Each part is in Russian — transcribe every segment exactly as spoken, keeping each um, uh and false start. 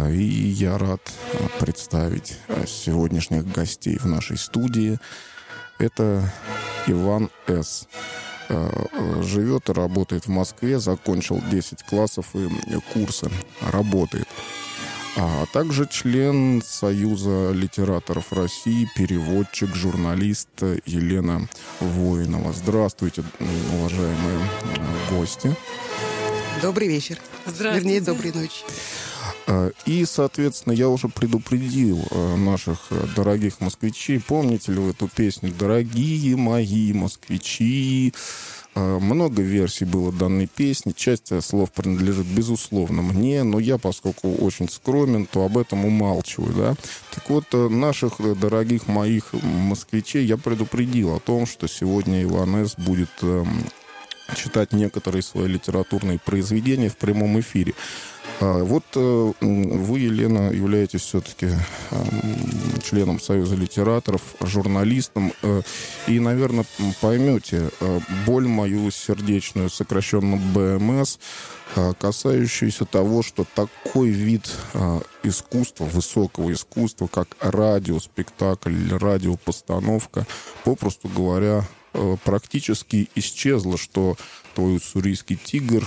И я рад представить сегодняшних гостей в нашей студии. Это Иван С. Живет и работает в Москве, закончил десять классов и курсы, работает. А также член Союза литераторов России, переводчик, журналист Елена Воинова. Здравствуйте, уважаемые гости. Добрый вечер. Здравствуйте. Вернее, доброй ночи. И, соответственно, я уже предупредил наших дорогих москвичей. Помните ли вы эту песню «Дорогие мои москвичи»? Много версий было данной песни. Часть слов принадлежит, безусловно, мне, но я, поскольку очень скромен, то об этом умалчиваю, да. Так вот, наших дорогих моих москвичей я предупредил о том, что сегодня Иван С. будет читать некоторые свои литературные произведения в прямом эфире. Вот вы, Елена, являетесь все-таки членом Союза литераторов, журналистом, и, наверное, поймете боль мою сердечную, сокращенно бэ эм эс, касающуюся того, что такой вид искусства, высокого искусства, как радиоспектакль или радиопостановка, попросту говоря, практически исчезло, что твой уссурийский тигр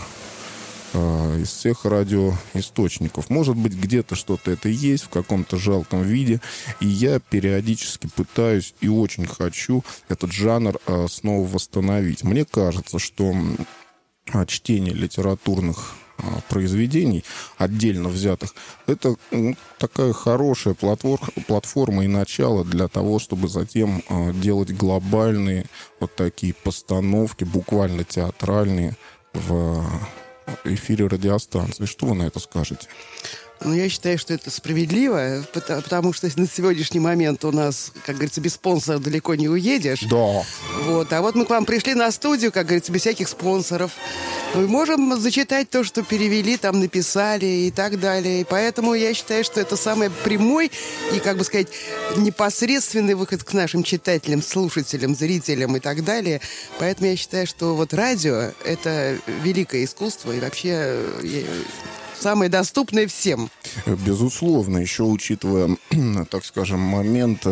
из всех радиоисточников. Может быть, где-то что-то это есть в каком-то жалком виде, и я периодически пытаюсь и очень хочу этот жанр снова восстановить. Мне кажется, что чтение литературных произведений, отдельно взятых, это ну, такая хорошая платформа, платформа и начало для того, чтобы затем э, делать глобальные вот такие постановки, буквально театральные, в эфире радиостанции. Что вы на это скажете? Ну, я считаю, что это справедливо, потому что на сегодняшний момент у нас, как говорится, без спонсора далеко не уедешь. Да. Вот. А вот мы к вам пришли на студию, как говорится, без всяких спонсоров. Мы можем зачитать то, что перевели, там написали и так далее. И поэтому я считаю, что это самый прямой и, как бы сказать, непосредственный выход к нашим читателям, слушателям, зрителям и так далее. Поэтому я считаю, что вот радио — это великое искусство и вообще самое доступное всем. Безусловно, еще учитывая, так скажем, момент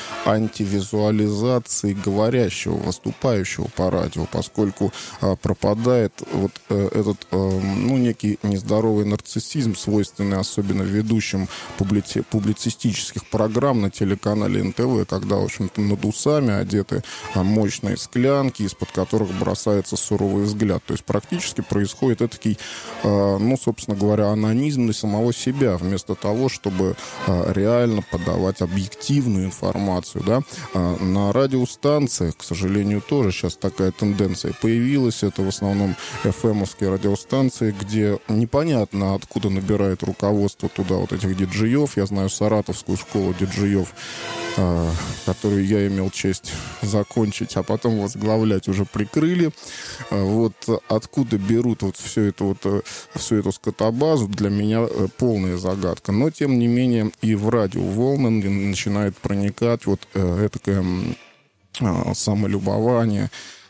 антивизуализации говорящего, выступающего по радио, поскольку пропадает вот этот, ну, некий нездоровый нарциссизм, свойственный особенно ведущим публи- публицистических программ на телеканале эн тэ вэ, когда, в общем-то, над усами одеты мощные склянки, из-под которых бросается суровый взгляд. То есть практически происходит этакий, ну, собственно говоря, анонизм на самого себя, вместо того, чтобы а, реально подавать объективную информацию, да. А, на радиостанциях, к сожалению, тоже сейчас такая тенденция появилась. Это в основном эф эм-овские радиостанции, где непонятно, откуда набирает руководство туда вот этих диджеев. Я знаю саратовскую школу диджеев, а, которую я имел честь закончить, а потом возглавлять уже прикрыли. А, вот откуда берут вот все это вот, всю эту скотобазу, для меня полная загадка. Но, тем не менее, и в радиоволны начинает проникать вот э, этакое э, самолюбование,